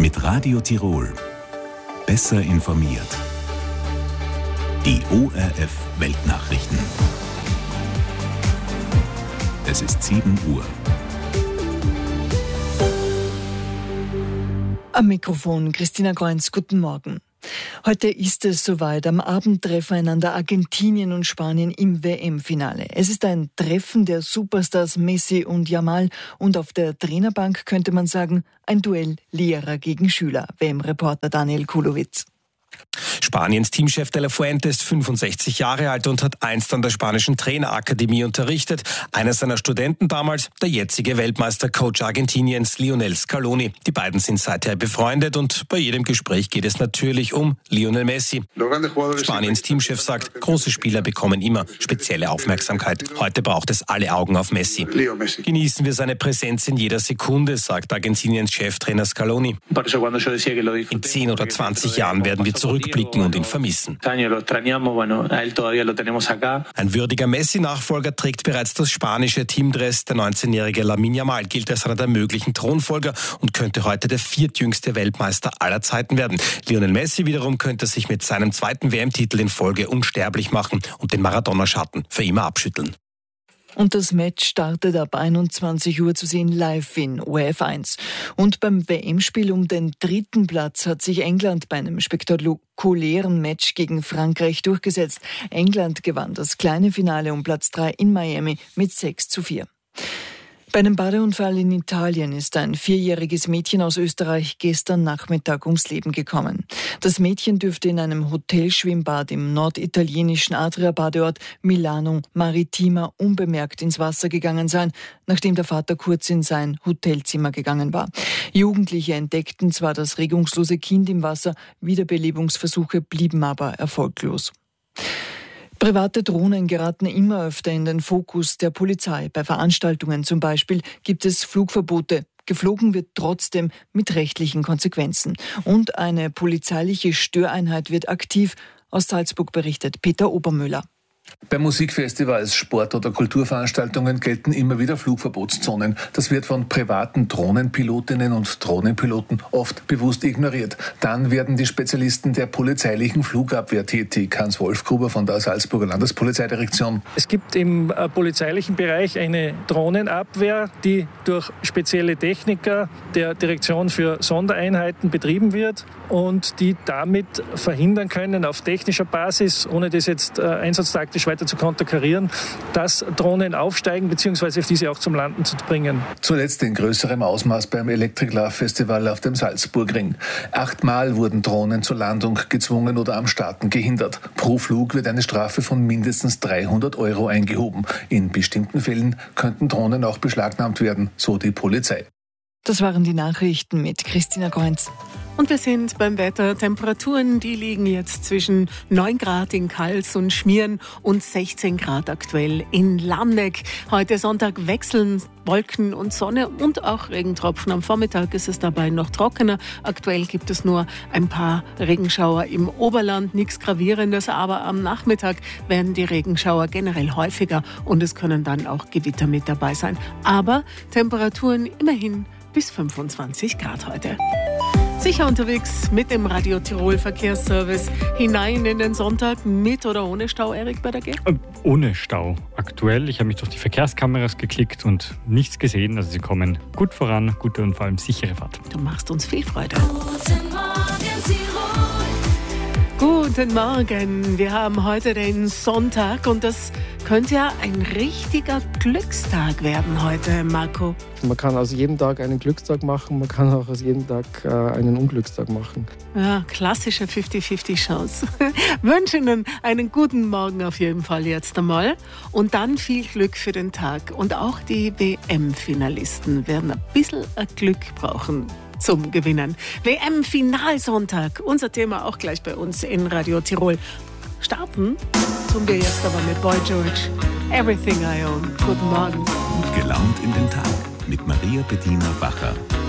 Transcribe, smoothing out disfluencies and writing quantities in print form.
Mit Radio Tirol. Besser informiert. Die ORF-Weltnachrichten. Es ist 7 Uhr. Am Mikrofon Christina Kreunz, guten Morgen. Heute ist es soweit. Am Abend treffen einander Argentinien und Spanien im WM-Finale. Es ist ein Treffen der Superstars Messi und Yamal und auf der Trainerbank könnte man sagen, ein Duell Lehrer gegen Schüler. WM-Reporter Daniel Kulowitz. Spaniens Teamchef De La Fuente ist 65 Jahre alt und hat einst an der spanischen Trainerakademie unterrichtet. Einer seiner Studenten damals, der jetzige Weltmeister-Coach Argentiniens Lionel Scaloni. Die beiden sind seither befreundet und bei jedem Gespräch geht es natürlich um Lionel Messi. Spaniens Teamchef sagt, große Spieler bekommen immer spezielle Aufmerksamkeit. Heute braucht es alle Augen auf Messi. Genießen wir seine Präsenz in jeder Sekunde, sagt Argentiniens Cheftrainer Scaloni. In 10 oder 20 Jahren werden wir zurückblicken und ihn vermissen. Ein würdiger Messi-Nachfolger trägt bereits das spanische Teamdress. Der 19-jährige Lamine Yamal gilt als einer der möglichen Thronfolger und könnte heute der viertjüngste Weltmeister aller Zeiten werden. Lionel Messi wiederum könnte sich mit seinem zweiten WM-Titel in Folge unsterblich machen und den Maradona-Schatten für immer abschütteln. Und das Match startet ab 21 Uhr zu sehen live in ORF 1. Und beim WM-Spiel um den 3. Platz hat sich England bei einem spektakulären Match gegen Frankreich durchgesetzt. England gewann das kleine Finale um Platz 3 in Miami mit 6:4. Bei einem Badeunfall in Italien ist ein 4-jähriges Mädchen aus Österreich gestern Nachmittag ums Leben gekommen. Das Mädchen dürfte in einem Hotelschwimmbad im norditalienischen Adria-Badeort Milano Maritima unbemerkt ins Wasser gegangen sein, nachdem der Vater kurz in sein Hotelzimmer gegangen war. Jugendliche entdeckten zwar das regungslose Kind im Wasser, Wiederbelebungsversuche blieben aber erfolglos. Private Drohnen geraten immer öfter in den Fokus der Polizei. Bei Veranstaltungen zum Beispiel gibt es Flugverbote. Geflogen wird trotzdem mit rechtlichen Konsequenzen. Und eine polizeiliche Störeinheit wird aktiv. Aus Salzburg berichtet Peter Obermüller. Bei Musikfestivals, Sport- oder Kulturveranstaltungen gelten immer wieder Flugverbotszonen. Das wird von privaten Drohnenpilotinnen und Drohnenpiloten oft bewusst ignoriert. Dann werden die Spezialisten der polizeilichen Flugabwehr tätig. Hans-Wolf Gruber von der Salzburger Landespolizeidirektion. Es gibt im polizeilichen Bereich eine Drohnenabwehr, die durch spezielle Techniker der Direktion für Sondereinheiten betrieben wird und die damit verhindern können, auf technischer Basis, ohne das jetzt einsatztaktisch weiter zu konterkarieren, dass Drohnen aufsteigen bzw. diese auch zum Landen zu bringen. Zuletzt in größerem Ausmaß beim Electric Love Festival auf dem Salzburgring. 8-mal wurden Drohnen zur Landung gezwungen oder am Starten gehindert. Pro Flug wird eine Strafe von mindestens 300 € eingehoben. In bestimmten Fällen könnten Drohnen auch beschlagnahmt werden, so die Polizei. Das waren die Nachrichten mit Christina Kreunz. Und wir sind beim Wetter. Temperaturen, die liegen jetzt zwischen 9 Grad in Kals und Schmieren und 16 Grad aktuell in Lamneck. Heute Sonntag wechseln Wolken und Sonne und auch Regentropfen. Am Vormittag ist es dabei noch trockener. Aktuell gibt es nur ein paar Regenschauer im Oberland, nichts Gravierendes. Aber am Nachmittag werden die Regenschauer generell häufiger und es können dann auch Gewitter mit dabei sein. Aber Temperaturen immerhin bis 25 Grad heute. Sicher unterwegs mit dem Radio Tirol Verkehrsservice hinein in den Sonntag mit oder ohne Stau, Erik Berger? Ohne Stau. Aktuell, ich habe mich durch die Verkehrskameras geklickt und nichts gesehen. Also sie kommen gut voran, gute und vor allem sichere Fahrt. Du machst uns viel Freude. Guten Morgen, Tirol. Guten Morgen, wir haben heute den Sonntag und das könnte ja ein richtiger Glückstag werden heute, Marco. Man kann aus jedem Tag einen Glückstag machen, man kann auch aus jedem Tag einen Unglückstag machen. Ja, klassische 50-50-Chance. Wünsche Ihnen einen guten Morgen auf jeden Fall jetzt einmal und dann viel Glück für den Tag. Und auch die WM-Finalisten werden ein bisschen Glück brauchen zum Gewinnen. WM-Finalsonntag, unser Thema auch gleich bei uns in Radio Tirol. Starten tun wir jetzt aber mit Boy George. Everything I Own. Guten Morgen. Gut gelaunt in den Tag mit Maria Bettina Bacher.